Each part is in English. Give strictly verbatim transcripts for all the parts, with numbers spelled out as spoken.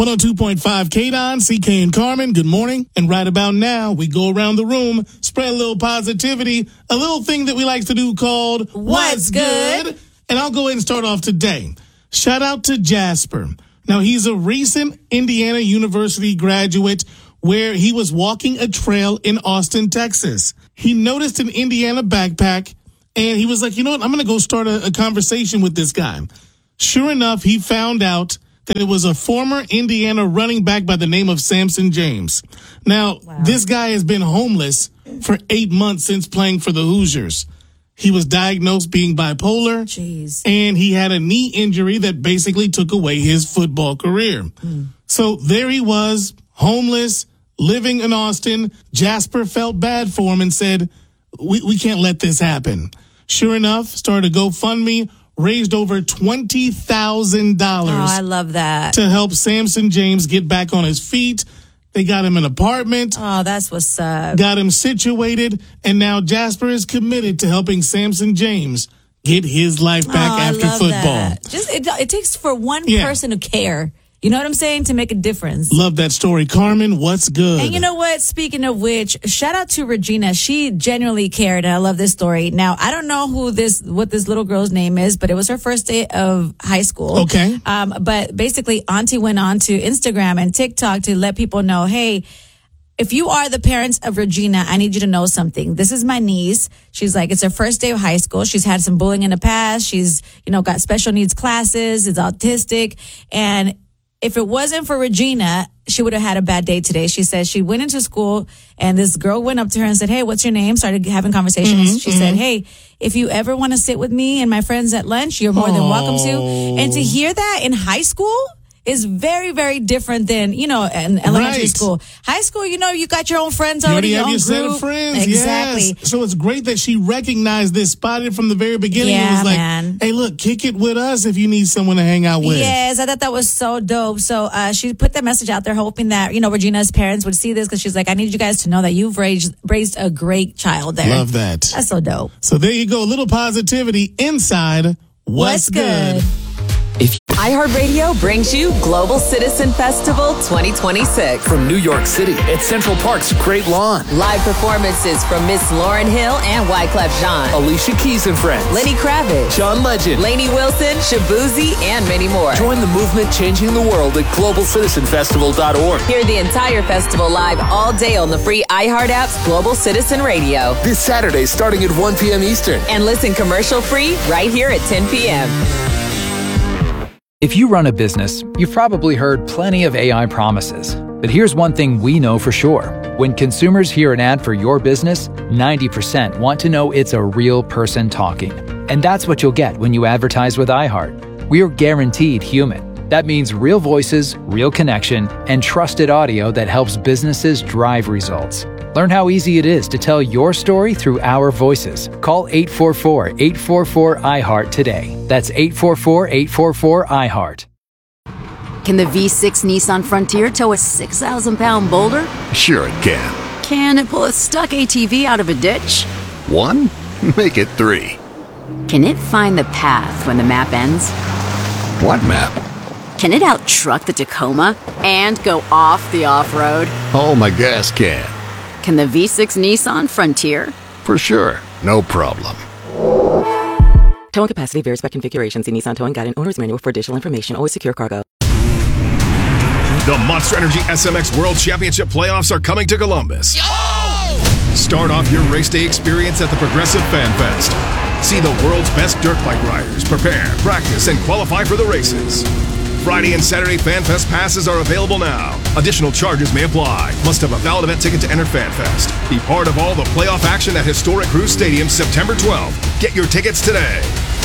one oh two point five K-Don, C K and Carmen, good morning. And right about now, we go around the room, spread a little positivity, a little thing that we like to do called What's Good? And I'll go ahead and start off today. Shout out to Jasper. Now, he's a recent Indiana University graduate where he was walking a trail in Austin, Texas. He noticed an Indiana backpack, and he was like, you know what, I'm going to go start a, a conversation with this guy. Sure enough, he found out that it was a former Indiana running back by the name of Samson James. Now, wow. This guy has been homeless for eight months since playing for the Hoosiers. He was diagnosed being bipolar, Jeez. and he had a knee injury that basically took away his football career. Mm. So there he was, homeless, living in Austin. Jasper felt bad for him and said, we, we can't let this happen. Sure enough, started a GoFundMe, raised over twenty thousand dollars. Oh, I love that. To help Samson James get back on his feet. They got him an apartment. Oh, that's what's up. Got him situated. And now Jasper is committed to helping Samson James get his life back oh, after I love football. That. Just it, it takes for one yeah. person to care. You know what I'm saying? To make a difference. Love that story. Carmen, what's good? And you know what? Speaking of which, shout out to Regina. She genuinely cared, and I love this story. Now, I don't know who this, what this little girl's name is, but it was her first day of high school. Okay. Um, but basically, Auntie went on to Instagram and TikTok to let people know, hey, if you are the parents of Regina, I need you to know something. This is my niece. She's like, it's her first day of high school. She's had some bullying in the past. She's, you know, got special needs classes, is autistic, and if it wasn't for Regina, she would have had a bad day today. She says she went into school and this girl went up to her and said, hey, what's your name? Started having conversations. Mm-hmm, she mm-hmm. said, hey, if you ever want to sit with me and my friends at lunch, you're more Aww. than welcome to. And to hear that in high school is very, very different than, you know, in elementary right. school. High school, you know, you got your own friends you already, you your have own your group. set of friends. Exactly. Yes. So it's great that she recognized this, spotted from the very beginning. Yeah, and was like, man. hey, look, kick it with us if you need someone to hang out with. Yes, I thought that was so dope. So uh, she put that message out there hoping that, you know, Regina's parents would see this because she's like, I need you guys to know that you've raised, raised a great child there. Love that. That's so dope. So there you go. A little positivity inside What's, What's Good. good? If iHeartRadio brings you Global Citizen Festival twenty twenty-six. From New York City at Central Park's Great Lawn. Live performances from Miss Lauryn Hill and Wyclef Jean. Alicia Keys and Friends. Lenny Kravitz. John Legend. Lainey Wilson, Shabuzi, and many more. Join the movement changing the world at global citizen festival dot org. Hear the entire festival live all day on the free iHeart app's Global Citizen Radio. This Saturday starting at one p.m. Eastern. And listen commercial free right here at ten p.m. If you run a business, you've probably heard plenty of A I promises. But here's one thing we know for sure. When consumers hear an ad for your business, ninety percent want to know it's a real person talking. And that's what you'll get when you advertise with iHeart. We're guaranteed human. That means real voices, real connection, and trusted audio that helps businesses drive results. Learn how easy it is to tell your story through our voices. Call eight four four, eight four four, I heart today. That's eight four four, eight four four, I heart. Can the V six Nissan Frontier tow a six thousand pound boulder? Sure it can. Can it pull a stuck A T V out of a ditch? One? Make it three. Can it find the path when the map ends? What map? Can it out-truck the Tacoma and go off the off-road? Oh, my gas can. Can the V six Nissan Frontier? For sure. No problem. Towing capacity varies by configuration. See Nissan Towing Guide and Owner's Manual for additional information. Always secure cargo. The Monster Energy S M X World Championship playoffs are coming to Columbus. Yo! Start off your race day experience at the Progressive Fan Fest. See the world's best dirt bike riders prepare, practice, and qualify for the races. Friday and Saturday Fan Fest passes are available now. Additional charges may apply. Must have a valid event ticket to enter Fan Fest. Be part of all the playoff action at historic Cruise Stadium September twelfth. Get your tickets today.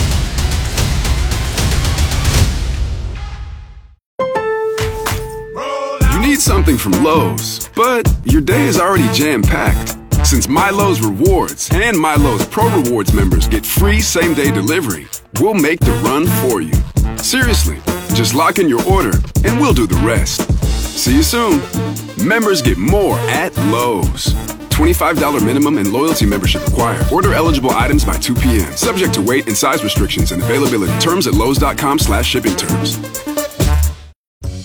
You need something from Lowe's, but your day is already jam-packed. Since MyLowe's Rewards and MyLowe's Pro Rewards members get free same-day delivery, we'll make the run for you. Seriously, just lock in your order and we'll do the rest. See you soon. Members get more at Lowe's. twenty-five dollars minimum and loyalty membership required. Order eligible items by two p.m. Subject to weight and size restrictions and availability. Terms at Lowe's dot com slash shipping terms.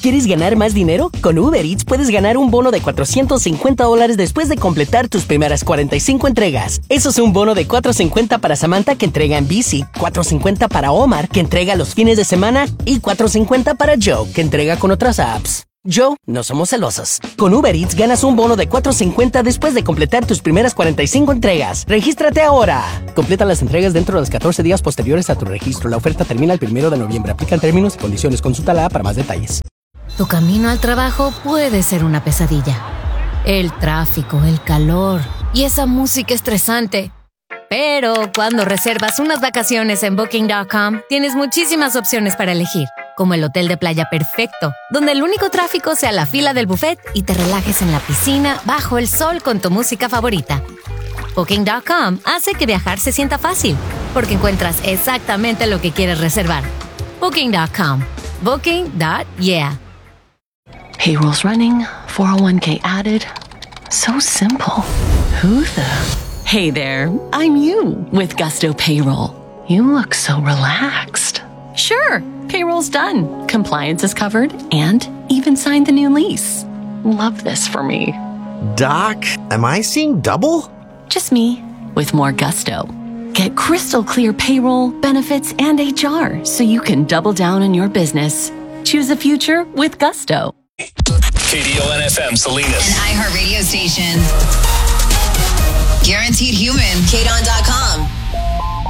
¿Quieres ganar más dinero? Con Uber Eats puedes ganar un bono de cuatrocientos cincuenta dólares después de completar tus primeras cuarenta y cinco entregas. Eso es un bono de cuatrocientos cincuenta para Samantha, que entrega en bici, cuatrocientos cincuenta para Omar, que entrega los fines de semana, y cuatrocientos cincuenta para Joe, que entrega con otras apps. Joe, no somos celosos. Con Uber Eats ganas un bono de cuatrocientos cincuenta después de completar tus primeras cuarenta y cinco entregas. ¡Regístrate ahora! Completa las entregas dentro de los catorce días posteriores a tu registro. La oferta termina el primero de noviembre. Aplican términos y condiciones. Consulta la app para más detalles. Tu camino al trabajo puede ser una pesadilla. El tráfico, el calor y esa música estresante. Pero cuando reservas unas vacaciones en Booking punto com, tienes muchísimas opciones para elegir, como el hotel de playa perfecto, donde el único tráfico sea la fila del buffet y te relajes en la piscina bajo el sol con tu música favorita. Booking punto com hace que viajar se sienta fácil, porque encuentras exactamente lo que quieres reservar. Booking punto com. Booking punto yeah. Payroll's running, four oh one k added. So simple. Who the... Hey there, I'm you with Gusto Payroll. You look so relaxed. Sure, payroll's done, compliance is covered, and even signed the new lease. Love this for me. Doc, am I seeing double? Just me, with more gusto. Get crystal clear payroll, benefits, and H R so you can double down on your business. Choose a future with Gusto. K D O N F M, Salinas. An iHeart radio station. Guaranteed Human. K D O N dot com.